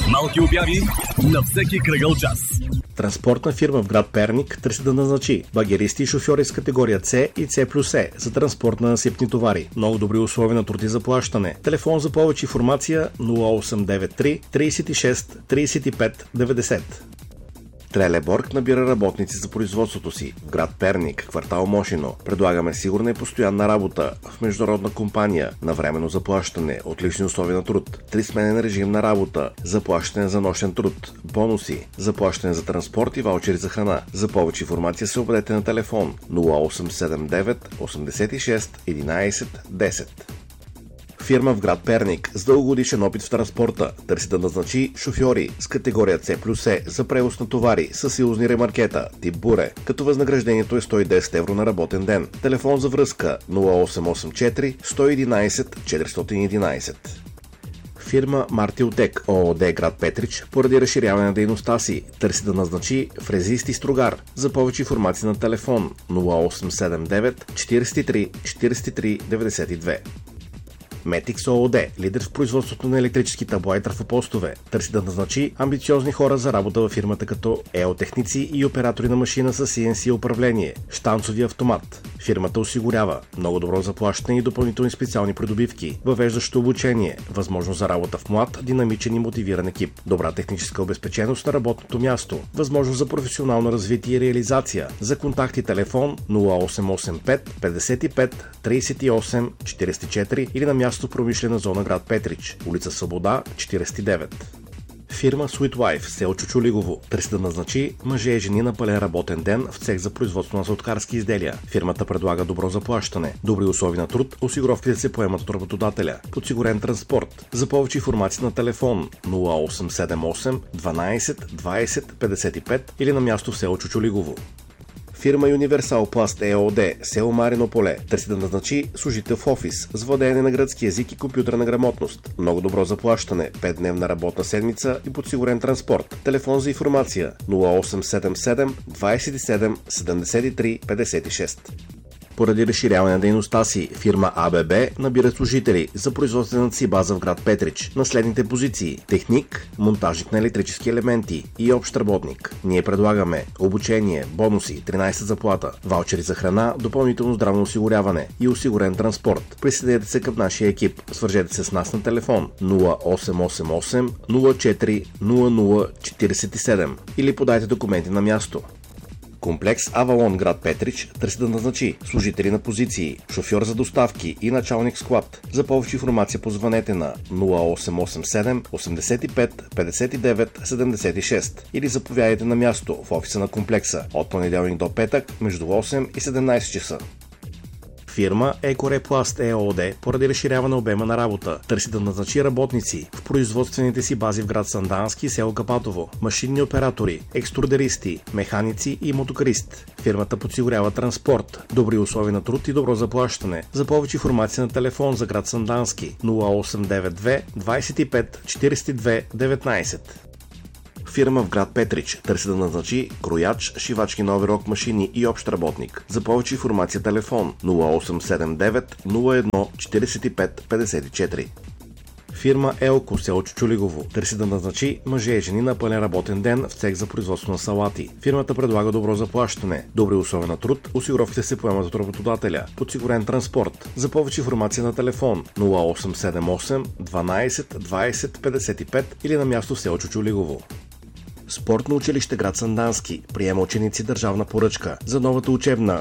Малки обяви на всеки кръгъл час. Транспортна фирма в град Перник търси да назначи багеристи и шофьори с категория С и С+С за транспорт на насипни товари. Много добри условия на труд и заплащане. Телефон за повече информация 0893 36 35 90. Трелеборг набира работници за производството си в град Перник, квартал Мошино. Предлагаме сигурна и постоянна работа в международна компания на временно заплащане, отлични условия на труд, 3-сменен режим на работа, заплащане за нощен труд, бонуси, заплащане за транспорт и ваучери за храна. За повече информация се обадете на телефон 0879 86 11 10. Фирма в град Перник с дългогодишен опит в транспорта търси да назначи шофьори с категория С+С за превоз на товари с съюзни ремаркета тип буре, като възнаграждението е 110 евро на работен ден. Телефон за връзка 0884 111 411. Фирма Мартилтек ООД град Петрич поради разширяване на дейността си търси да назначи фрезист и стругар. За повече информация на телефон 0879 43 43 92. Метикс ООД, лидер в производството на електрически табла и трафопостове, търси да назначи амбициозни хора за работа във фирмата като ЕО-техници и оператори на машина с CNC управление, щанцови автомат. Фирмата осигурява много добро заплащане и допълнителни специални придобивки, въвеждащо обучение, възможност за работа в млад, динамичен и мотивиран екип, добра техническа обезпеченост на работното място, възможност за професионално развитие и реализация. За контакти телефон 0885 55 38 44 или на място в промишлена зона град Петрич, улица Свобода, 49. Фирма Sweet Wife, село Чучулигово, търси да назначи мъже и жени на пълен работен ден в цех за производство на сладкарски изделия. Фирмата предлага добро заплащане, добри условия на труд, осигуровките се поемат от работодателя, подсигурен транспорт. За повече информация на телефон 0878 12 20 55 или на място в село Чучулигово. Фирма Universal Plast ЕОД, село Марино поле, търси да назначи служител в офис с владеене на гръцки език и компютърна грамотност. Много добро заплащане, 5-дневна работна седмица и подсигурен транспорт. Телефон за информация 0877 27 73 56. Поради разширяване на дейността си, фирма АББ набира служители за производствената си база в град Петрич на следните позиции: техник, монтажник на електрически елементи и общ работник. Ние предлагаме обучение, бонуси, 13 заплата, ваучери за храна, допълнително здравно осигуряване и осигурен транспорт. Присъединете се към нашия екип. Свържете се с нас на телефон 0888 04 00 47 или подайте документи на място. Комплекс Авалон град Петрич търси да назначи служители на позиции, шофьор за доставки и началник склад. За повече информация позвънете на 0887 85 59 76 или заповядайте на място в офиса на комплекса от понеделник до петък между 8 и 17 часа. Фирма Екорепласт ЕОД поради разширяване обема на работа търси да назначи работници в производствените си бази в град Сандански и село Капатово, машинни оператори, екструдеристи, механици и мотокарист. Фирмата подсигурява транспорт, добри условия на труд и добро заплащане. За повече информация на телефон за град Сандански 0892 25 42 19. Фирма в град Петрич търси да назначи крояч, шивачки на оверок машини и общ работник. За повече информация телефон 0879 01 45 54. Фирма Елко, село Чучулигово, търси да назначи мъже и жени на пълен работен ден в цех за производство на салати. Фирмата предлага добро заплащане, добри условия на труд, осигуровките се поемат от работодателя, подсигурен транспорт. За повече информация на телефон 0878 12 20 55 или на място в село Чучулигово. Спортно училище град Сандански приема ученици държавна поръчка за новата учебна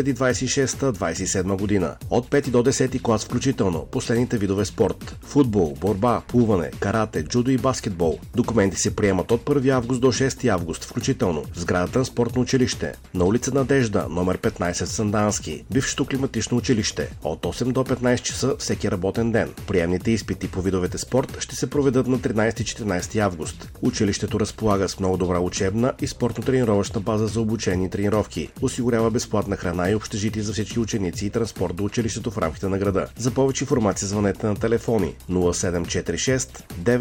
2026-27 година от 5 до 10 клас включително последните видове спорт: футбол, борба, плуване, карате, джудо и баскетбол. Документи се приемат от 1 август до 6 август включително в сградата на спортно училище на улица Надежда, номер 15 в Сандански, бившето климатично училище, от 8 до 15 часа всеки работен ден. Приемните изпити по видовете спорт ще се проведат на 13-14 август. Училището разполага с много добра учебна и спортно-тренировъчна база за обучение и тренировки. Осигурява безплатна храна и общежитие за всички ученици и транспорт до училището в рамките на града. За повече информация звънете на телефони 0746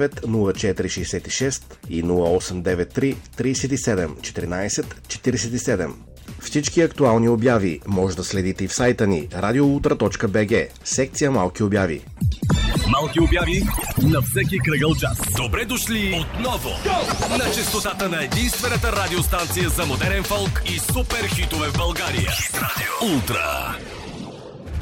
90466 и 0893 37 14 47. Всички актуални обяви може да следите и в сайта ни radioultra.bg, секция Малки обяви. Малки обяви на всеки кръгъл час. Добре дошли отново на честотата на единствената радиостанция за модерен фолк и супер хитове в България. Ултра.